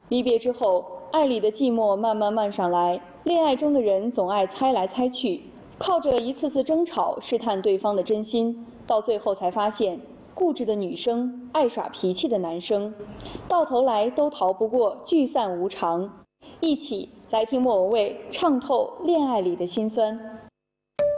离别之后，爱里的寂寞慢慢漫上来。恋爱中的人总爱猜来猜去，靠着一次次争吵试探对方的真心，到最后才发现，固执的女生，爱耍脾气的男生，到头来都逃不过聚散无常。一起来听莫文蔚唱透恋爱里的辛酸。